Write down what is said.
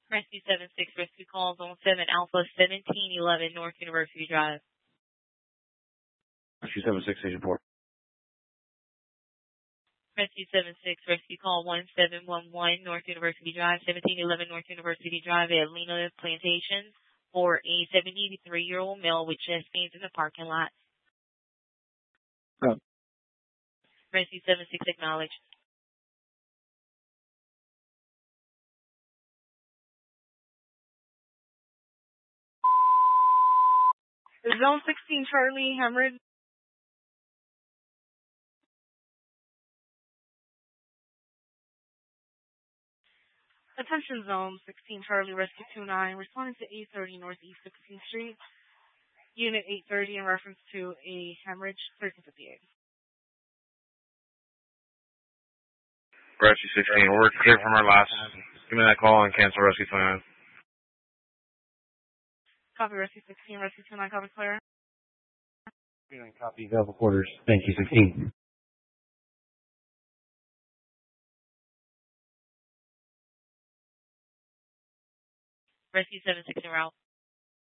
Rescue 76, rescue call Zone 7, Alpha 1711, North University Drive. Rescue 76, Station 4. Rescue 76, rescue call 1711, North University Drive, 1711 North University Drive at Lena Plantations for a 73-year-old male with chest pains in the parking lot. Rescue 76, acknowledge. Zone 16, Charlie, hemorrhage. Attention Zone 16, Charlie, Rescue 29, responding to 830 Northeast 16th Street, Unit 830 in reference to a hemorrhage, 1358. Rescue 16, we're clear from our last. Give me that call and cancel Rescue 29. Copy Rescue 16, Rescue 29, copy clear. Copy available quarters. Thank you, 16. Rescue 76 en route.